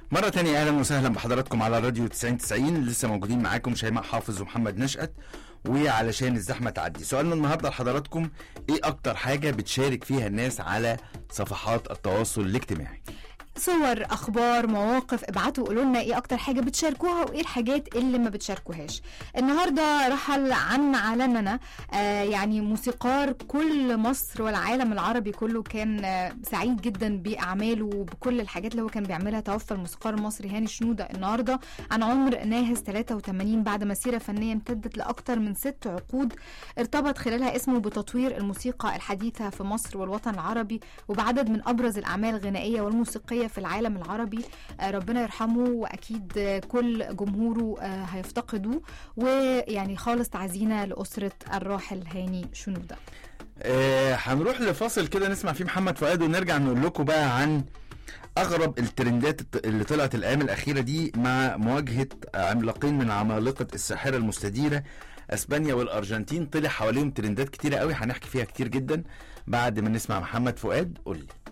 مرة تانية أهلا وسهلا بحضراتكم على راديو 90 لسه موجودين معاكم شيماء حافظ ومحمد نشأت. وعلشان الزحمة تعدي، سؤالنا النهاردة لحضراتكم: إيه أكتر حاجة بتشارك فيها الناس على صفحات التواصل الاجتماعي؟ صور، اخبار، مواقف. ابعتوا قولوا لنا ايه اكتر حاجه بتشاركوها وايه الحاجات اللي ما بتشاركوهاش. النهارده رحل عن عالمنا يعني موسيقار كل مصر والعالم العربي كله. كان سعيد جدا باعماله وبكل الحاجات اللي هو كان بيعملها. توفى الموسيقار المصري هاني شنودة النهارده عن عمر ناهز 83 بعد مسيره فنيه امتدت لاكثر من 6 عقود ارتبط خلالها اسمه بتطوير الموسيقى الحديثه في مصر والوطن العربي وبعدد من ابرز الاعمال الغنائيه والموسيقيه في العالم العربي. ربنا يرحمه، واكيد كل جمهوره هيفتقدوه، ويعني خالص تعزينا لأسرة الراحل هاني شنودة. هنروح لفاصل كده نسمع فيه محمد فؤاد ونرجع نقول لكم بقى عن اغرب الترندات اللي طلعت الايام الاخيره دي مع مواجهه عملاقين من عمالقه الساحره المستديره اسبانيا والارجنتين. طلع حواليهم ترندات كتيره قوي، هنحكي فيها كتير جدا بعد ما نسمع محمد فؤاد. قول لي